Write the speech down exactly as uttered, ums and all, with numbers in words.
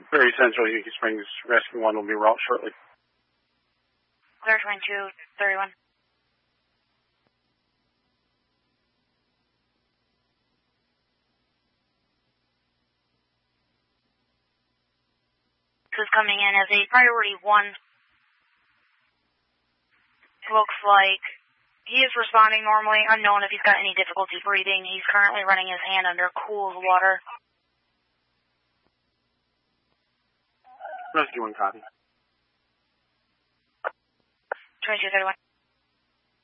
Very Central, Yuki Springs, Rescue one will be route shortly. Clear twenty-two thirty-one. This is coming in as a priority one. It looks like he is responding normally. Unknown if he's got any difficulty breathing. He's currently running his hand under cool water. Rescue one copy. twenty-two thirty-one.